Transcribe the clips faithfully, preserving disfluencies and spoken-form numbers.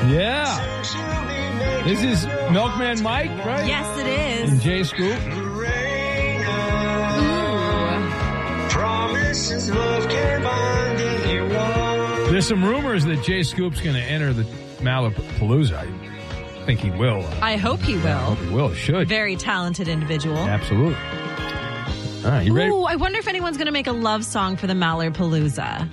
Yeah. This is Milkman Mike, right? Yes, it is. And Jay Scoop. There's some rumors that Jay Scoop's going to enter the Malapalooza. I think he will. I hope he will. I hope he will. Should. Very talented individual. Absolutely. All right, you ready? Ooh, I wonder if anyone's going to make a love song for the Malapalooza.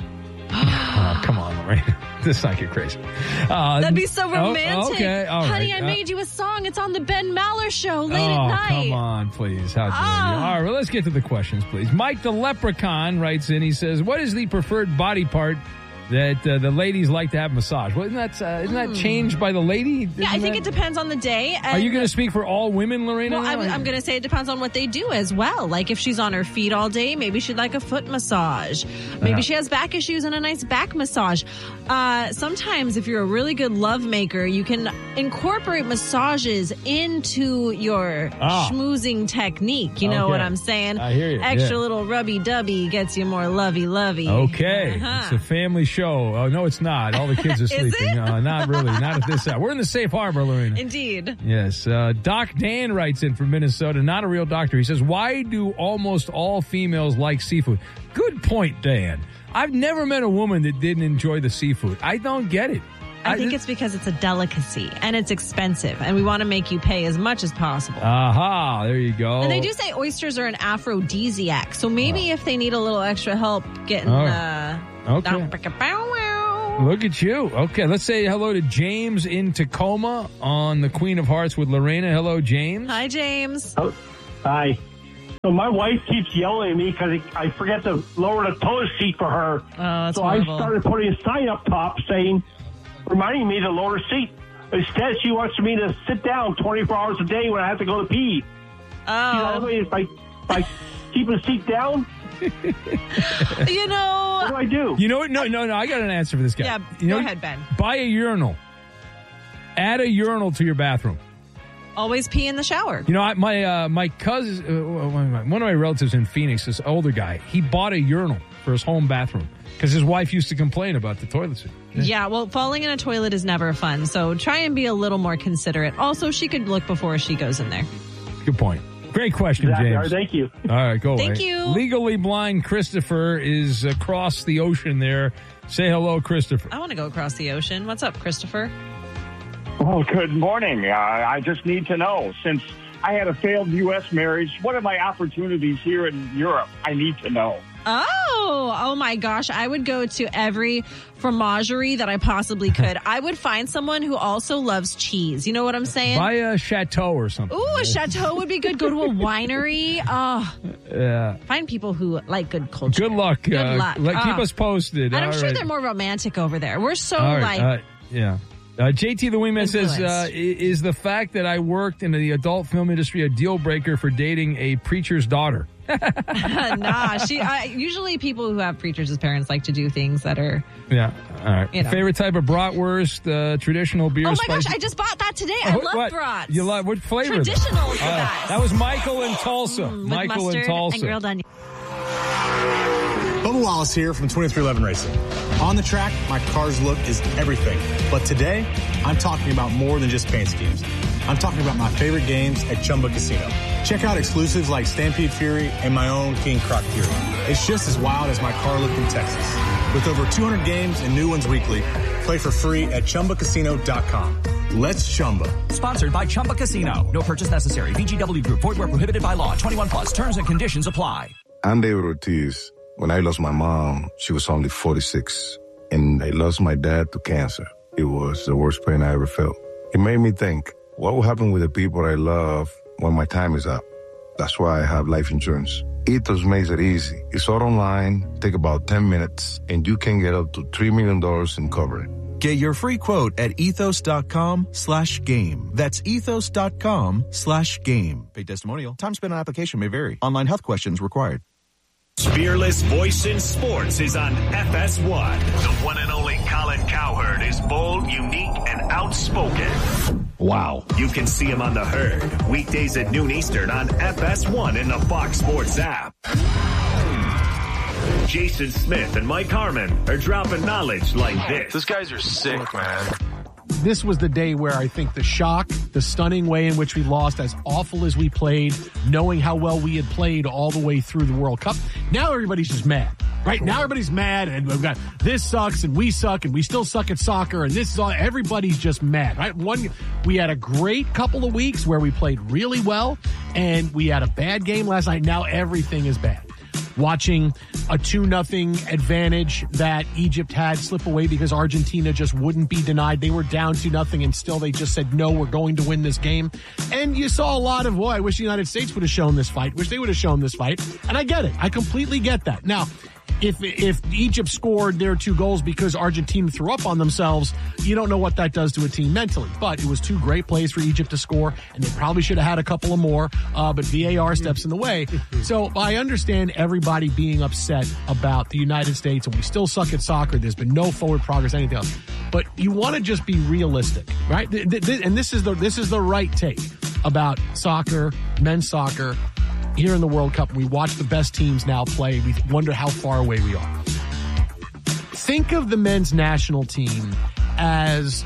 Oh, come on, Lorraine. This not get crazy. Uh, That'd be so romantic. Oh, okay, all Honey, right. I uh, made you a song. It's on the Ben Maller show late oh, at night. come on, please. How dare Oh. you? All right, well, let's get to the questions, please. Mike the Leprechaun writes in. He says, what is the preferred body part that uh, the ladies like to have massage? Well, isn't that, uh, isn't that changed by the lady? Isn't Yeah, I think that... it depends on the day. And Are you going to speak for all women, Lorena? Well, I'm, I'm going to say it depends on what they do as well. Like if she's on her feet all day, maybe she'd like a foot massage. Maybe Uh-huh. she has back issues and a nice back massage. Uh, sometimes if you're a really good love maker, you can incorporate massages into your Ah. schmoozing technique. You know Okay. what I'm saying? I hear you, Extra yeah. little rubby-dubby gets you more lovey-lovey. Okay. Uh-huh. It's a family show. Oh, no, it's not. All the kids are Is sleeping. it? No, not really. Not at this hour. We're in the safe harbor, Lorena. Indeed. Yes. Uh, Doc Dan writes in from Minnesota, not a real doctor. He says, why do almost all females like seafood? Good point, Dan. I've never met a woman that didn't enjoy the seafood. I don't get it. I think it's because it's a delicacy and it's expensive, and we want to make you pay as much as possible. Aha, there you go. And they do say oysters are an aphrodisiac, so maybe if they need a little extra help getting... Oh. Uh, Okay. down- Look at you. Okay, let's say hello to James in Tacoma on the Queen of Hearts with Lorena. Hello, James. Hi, James. Oh, hi. So my wife keeps yelling at me because I forget to lower the toilet seat for her. Oh, that's so horrible. I started putting a sign up top saying, reminding me to lower the seat. Instead, she wants me to sit down twenty-four hours a day when I have to go to pee. Oh, You know, if I, if I keep the seat down, you know... what do I do? You know what? No, no, no. I got an answer for this guy. Yeah, you know, go ahead, Ben. Buy a urinal. Add a urinal to your bathroom. Always pee in the shower. You know, I, my uh, my cousin, uh, one of my relatives in Phoenix, this older guy, he bought a urinal for his home bathroom because his wife used to complain about the toilet seat. Yeah, well, falling in a toilet is never fun, so try and be a little more considerate. Also, she could look before she goes in there. Good point. Great question, Exactly. James. All right, thank you. All right, go away. Thank you. Legally blind Christopher is across the ocean there. Say hello, Christopher. I want to go across the ocean. What's up, Christopher? Oh, good morning. Uh, I just need to know, since I had a failed U S marriage, what are my opportunities here in Europe? I need to know. Oh, oh my gosh. I would go to every fromagerie that I possibly could. I would find someone who also loves cheese. You know what I'm saying? Buy a chateau or something. Ooh, a chateau would be good. Go to a winery. Oh, Yeah. find people who like good culture. Good luck. Good uh, luck. Let, keep Oh. us posted. And I'm All sure right. they're more romantic over there. We're so All like... right. Uh, yeah. Uh, J T the Wingman says, Influence. uh, i- is the fact that I worked in the adult film industry a deal breaker for dating a preacher's daughter? nah, she. I, usually, people who have preachers as parents like to do things that are. Yeah. All right. You know. Favorite type of bratwurst, uh, traditional beer Oh my spicy- gosh! I just bought that today. I Oh, love what? brats. You love what flavor? is it? Traditional is the Uh, best. that was Michael in Tulsa. Mm, with Michael in mustard Tulsa. and grilled onion. Bubba Wallace here from twenty-three eleven Racing. On the track, my car's look is everything. But today, I'm talking about more than just paint schemes. I'm talking about my favorite games at Chumba Casino. Check out exclusives like Stampede Fury and my own King Croc Fury. It's just as wild as my car look in Texas. With over two hundred games and new ones weekly, play for free at Chumba Casino dot com. Let's Chumba. Sponsored by Chumba Casino. No purchase necessary. V G W Group. Void where prohibited by law. twenty-one plus. Terms and conditions apply. I'm David Ortiz. When I lost my mom, she was only forty-six. And I lost my dad to cancer. It was the worst pain I ever felt. It made me think, what will happen with the people I love when my time is up? That's why I have life insurance. Ethos makes it easy. It's all online, take about ten minutes, and you can get up to three million dollars in coverage. Get your free quote at ethos.com slash game. That's ethos.com slash game. Paid testimonial. Time spent on application may vary. Online health questions required. Fearless voice in sports is on F S one. The one and only Colin Cowherd is bold, unique, and outspoken. Wow. You can see him on The Herd, weekdays at noon Eastern on F S one in the Fox Sports app. Jason Smith and Mike Harmon are dropping knowledge like this. Those guys are sick, man. this was the day where I think the shock, the stunning way in which we lost, as awful as we played, knowing how well we had played all the way through the World Cup. Now everybody's just mad, right? Now everybody's mad, and we've got this sucks, and we suck, and we still suck at soccer, and this is all. Everybody's just mad, right? One, we had a great couple of weeks where we played really well, and we had a bad game last night. Now everything is bad. Watching a two nothing advantage that Egypt had slip away because Argentina just wouldn't be denied. They were down two nothing and still they just said, no, we're going to win this game. And you saw a lot of, boy, I wish the United States would have shown this fight. Wish they would have shown this fight. And I get it. I completely get that. Now, If if Egypt scored their two goals because Argentina threw up on themselves, you don't know what that does to a team mentally. But it was two great plays for Egypt to score, and they probably should have had a couple of more, uh, but V A R steps in the way. So I understand everybody being upset about the United States, and we still suck at soccer. There's been no forward progress, anything else. But you want to just be realistic, right? Th- th- and this is the this is the right take about soccer, men's soccer. Here in the World Cup, we watch the best teams now play. We wonder how far away we are. Think of the men's national team as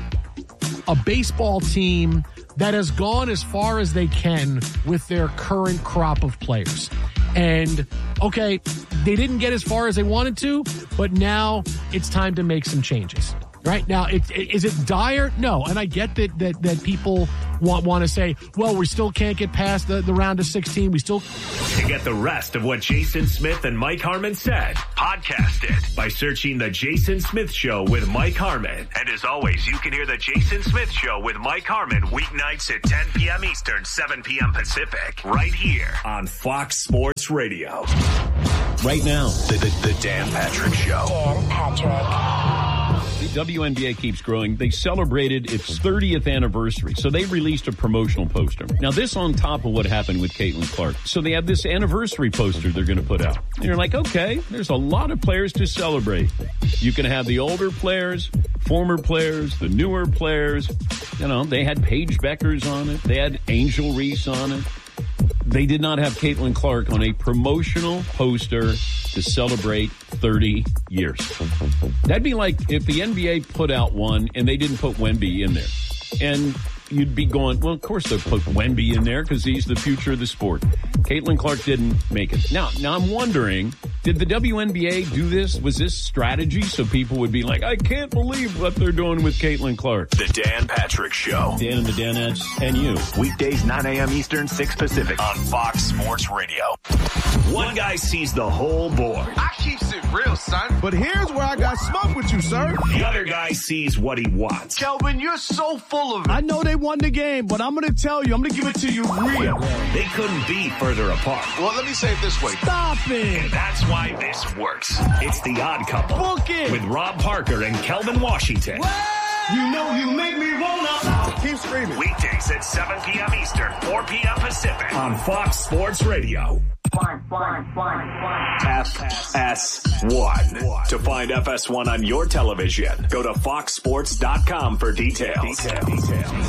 a baseball team that has gone as far as they can with their current crop of players. And, okay, they didn't get as far as they wanted to, but now it's time to make some changes. Right now, it, is it dire? No, and I get that that, that people want want to say, well, we still can't get past the, the round of sixteen. We still. To get the rest of what Jason Smith and Mike Harmon said, podcast it by searching The Jason Smith Show with Mike Harmon. And as always, you can hear The Jason Smith Show with Mike Harmon weeknights at ten p.m. Eastern, seven p.m. Pacific, right here on Fox Sports Radio. Right now, the, the, the Dan Patrick Show. Dan Patrick. The W N B A keeps growing. They celebrated its thirtieth anniversary, so they released a promotional poster. Now, this on top of what happened with Caitlin Clark. So they have this anniversary poster they're going to put out. And you're like, okay, there's a lot of players to celebrate. You can have the older players, former players, the newer players. You know, they had Paige Beckers on it. They had Angel Reese on it. They did not have Caitlin Clark on a promotional poster to celebrate thirty years. That'd be like if the N B A put out one and they didn't put Wemby in there. And you'd be going, well, of course they'll put Wemby in there because he's the future of the sport. Caitlin Clark didn't make it. Now, now I'm wondering, did the W N B A do this? Was this strategy so people would be like, I can't believe what they're doing with Caitlin Clark? The Dan Patrick Show. Dan and the Danettes and you. Weekdays, nine a.m. Eastern, six Pacific on Fox Sports Radio. One guy sees the whole board. I keeps it real, son. But here's where I got smoke with you, sir. The other guy sees what he wants. Kelvin, you're so full of it. I know they won the game, but I'm going to tell you, I'm going to give it to you real. They couldn't be further apart. Well, let me say it this way. Stop it. And that's why this works. It's The Odd Couple. Book it. With Rob Parker and Kelvin Washington. You know you make me wanna. Keep screaming. Weekdays at seven p.m. Eastern, four p.m. Pacific on Fox Sports Radio. Fine, fine, fine, fine. F S one. To find F S one on your television, go to fox sports dot com for details. Details.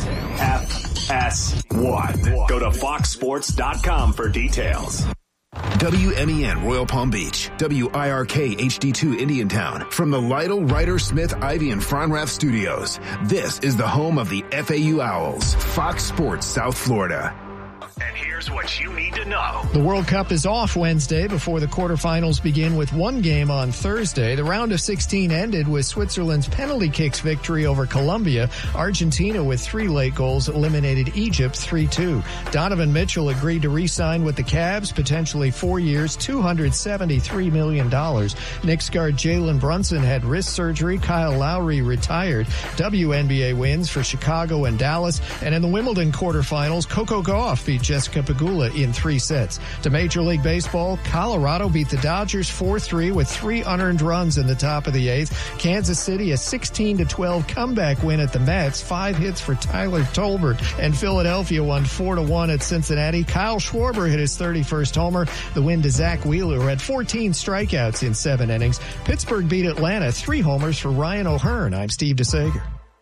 F S one. Go to fox sports dot com for details. W M E N Royal Palm Beach, W I R K H D two Indiantown. From the Lytle, Ryder, Smith, Ivy, and Fronrath studios, this is the home of the F A U Owls, Fox Sports South Florida. And here's what you need to know. The World Cup is off Wednesday before the quarterfinals begin with one game on Thursday. The round of sixteen ended with Switzerland's penalty kicks victory over Colombia. Argentina, with three late goals, eliminated Egypt three two. Donovan Mitchell agreed to re-sign with the Cavs, potentially four years, two hundred seventy-three million dollars. Knicks guard Jalen Brunson had wrist surgery. Kyle Lowry retired. W N B A wins for Chicago and Dallas. And in the Wimbledon quarterfinals, Coco Gauff beat Jessica Pegula in three sets. To Major League Baseball, Colorado beat the Dodgers four three with three unearned runs in the top of the eighth. Kansas City, a sixteen to twelve comeback win at the Mets. Five hits for Tyler Tolbert. And Philadelphia won four to one at Cincinnati. Kyle Schwarber hit his thirty-first homer. The win to Zach Wheeler, who had fourteen strikeouts in seven innings. Pittsburgh beat Atlanta, three homers for Ryan O'Hearn. I'm Steve DeSager.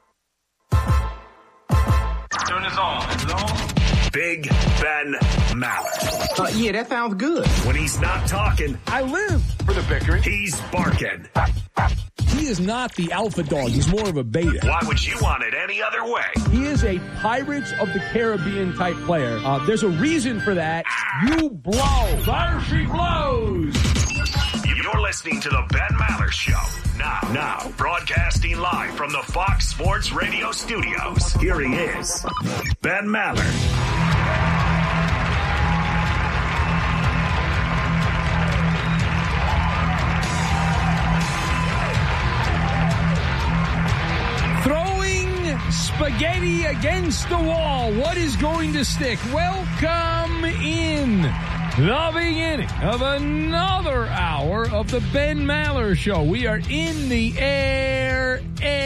Turn this on. Is it on? Big Ben Maller. Uh, yeah, that sounds good. When he's not talking, I live For the Pickering. he's barking. He is not the alpha dog. He's more of a beta. Why would you want it any other way? He is a Pirates of the Caribbean type player. Uh, there's a reason for that. You blow. There she blows. You're listening to the Ben Maller Show. Now, now, broadcasting live from the Fox Sports Radio studios. Here he is, Ben Maller. Throwing spaghetti against the wall. What is going to stick? Welcome in. The beginning of another hour of the Ben Maller Show. We are in the air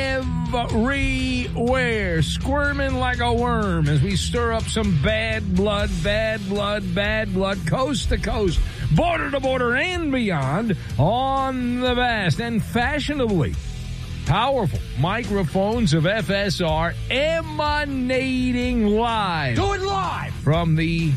everywhere, squirming like a worm as we stir up some bad blood, bad blood, bad blood, coast to coast, border to border, and beyond on the vast and fashionably powerful microphones of F S R emanating live. Do it live! From the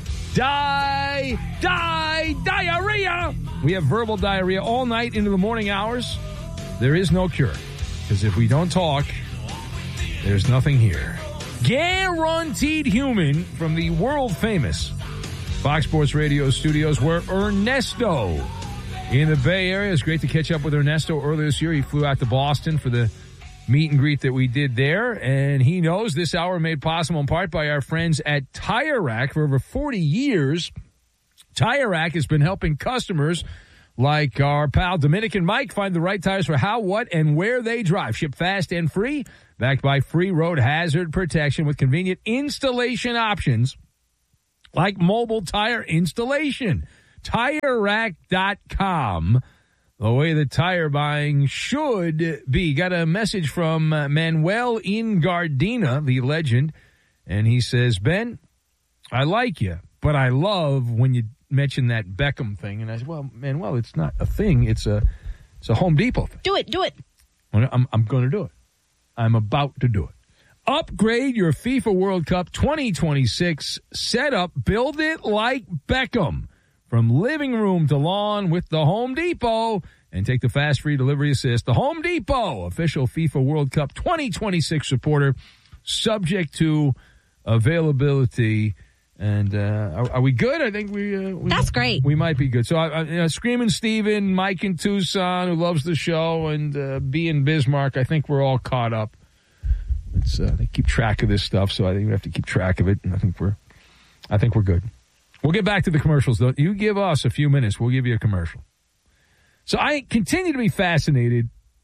Die, die, diarrhea. We have verbal diarrhea all night into the morning hours. There is no cure. Because if we don't talk, there's nothing here. Guaranteed Human from the world famous Fox Sports Radio studios, where Ernesto in the Bay Area. It's great to catch up with Ernesto earlier this year. He flew out to Boston for the meet and greet that we did there, and he knows this hour made possible in part by our friends at Tire Rack. For over forty years, Tire Rack has been helping customers like our pal Dominican Mike find the right tires for how, what, and where they drive. Ship fast and free, backed by free road hazard protection with convenient installation options like mobile tire installation. Tire Rack dot com. The way the tire buying should be. Got a message from uh, Manuel in Gardena, the legend, and he says, Ben, I like you, but I love when you mention that Beckham thing. And I said, well, Manuel, it's not a thing. It's a it's a Home Depot thing. Do it, do it. I'm, I'm going to do it. I'm about to do it. Upgrade your FIFA World Cup twenty twenty-six setup. Build it like Beckham. From living room to lawn with the Home Depot, and take the fast free delivery assist. The Home Depot, official FIFA World Cup twenty twenty-six supporter, subject to availability. And uh, are, are we good? I think we, uh, we That's great. We might be good. So, uh, you know, Screaming Steven, Mike in Tucson, who loves the show, and uh, B in Bismarck, I think we're all caught up. It's, uh, they keep track of this stuff, so I think we have to keep track of it. And I think we're, I think we're good. We'll get back to the commercials, though. You give us a few minutes, we'll give you a commercial. So I continue to be fascinated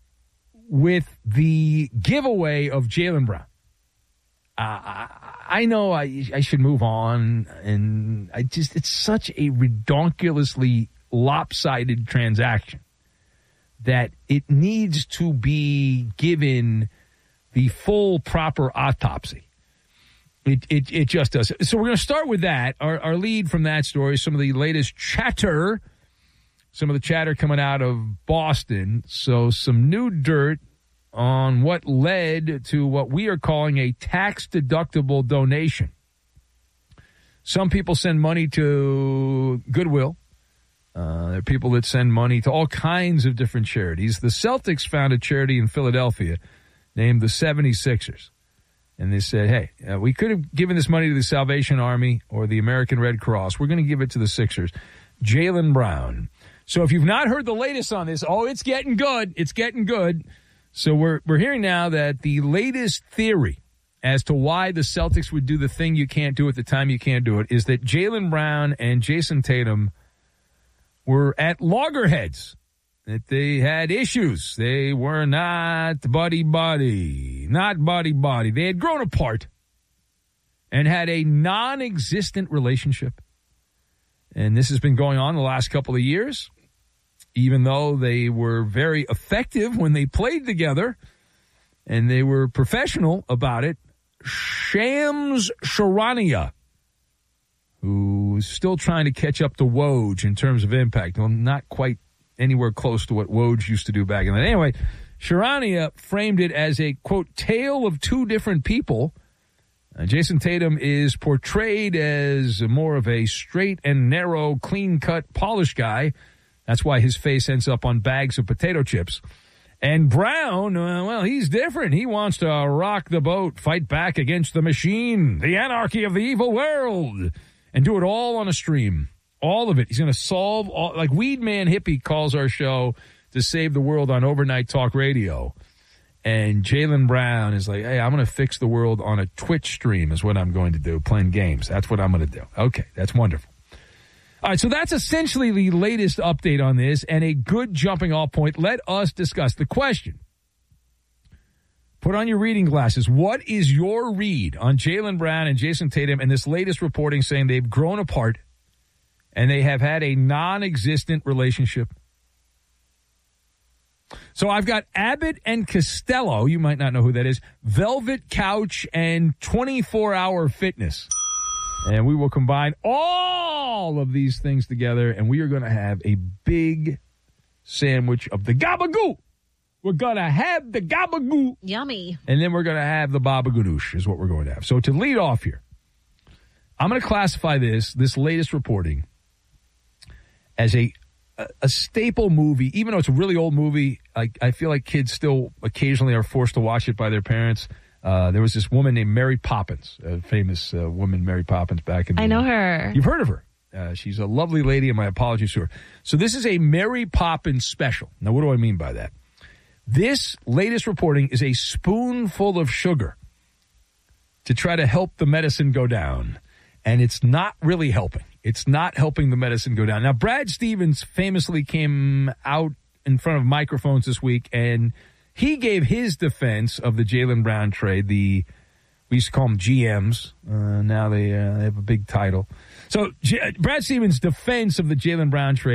with the giveaway of Jaylen Brown. Uh, I, I know I, I should move on, and I just it's such a redonkulously lopsided transaction that it needs to be given the full proper autopsy. It, it it just does. So we're going to start with that. Our, our lead from that story, some of the latest chatter, some of the chatter coming out of Boston. So some new dirt on what led to what we are calling a tax-deductible donation. Some people send money to Goodwill. Uh, there are people that send money to all kinds of different charities. The Celtics found a charity in Philadelphia named the seventy-sixers. And they said, hey, uh, we could have given this money to the Salvation Army or the American Red Cross. We're going to give it to the Sixers. Jaylen Brown. So if you've not heard the latest on this, oh, it's getting good. It's getting good. So we're we're hearing now that the latest theory as to why the Celtics would do the thing you can't do at the time you can't do it is that Jaylen Brown and Jason Tatum were at loggerheads. That they had issues. They were not buddy-buddy. Not buddy-buddy. They had grown apart and had a non-existent relationship. And this has been going on the last couple of years, even though they were very effective when they played together and they were professional about it. Shams Charania, who's still trying to catch up to Woj in terms of impact. Well, not quite anywhere close to what Woj used to do back in the day. Anyway, Charania framed it as a, quote, tale of two different people. Uh, Jason Tatum is portrayed as more of a straight and narrow, clean-cut, polished guy. That's why his face ends up on bags of potato chips. And Brown, uh, well, he's different. He wants to rock the boat, fight back against the machine, the anarchy of the evil world, and do it all on a stream. All of it. He's going to solve all, like Weed Man Hippie calls our show to save the world on overnight talk radio. And Jaylen Brown is like, hey, I'm going to fix the world on a Twitch stream is what I'm going to do, playing games. That's what I'm going to do. Okay, that's wonderful. All right, so that's essentially the latest update on this and a good jumping off point. Let us discuss the question. Put on your reading glasses. What is your read on Jaylen Brown and Jason Tatum and this latest reporting saying they've grown apart and they have had a non-existent relationship? So I've got Abbott and Costello. You might not know who that is. Velvet Couch and twenty-four hour Fitness. And we will combine all of these things together, and we are going to have a big sandwich of the gabagoo. We're going to have the gabagoo. Yummy. And then we're going to have the babaganoosh is what we're going to have. So to lead off here, I'm going to classify this, this latest reporting, as a a, a staple movie. Even though it's a really old movie, I, I feel like kids still occasionally are forced to watch it by their parents. Uh, there was this woman named Mary Poppins, a famous uh, woman, Mary Poppins, back in the I know her. You've heard of her. Uh, she's a lovely lady, and my apologies to her. So this is a Mary Poppins special. Now, what do I mean by that? This latest reporting is a spoonful of sugar to try to help the medicine go down, and it's not really helping. It's not helping the medicine go down. Now, Brad Stevens famously came out in front of microphones this week, and he gave his defense of the Jaylen Brown trade. The we used to call them G Ms. Uh, now they, uh, they have a big title. So J- Brad Stevens' defense of the Jaylen Brown trade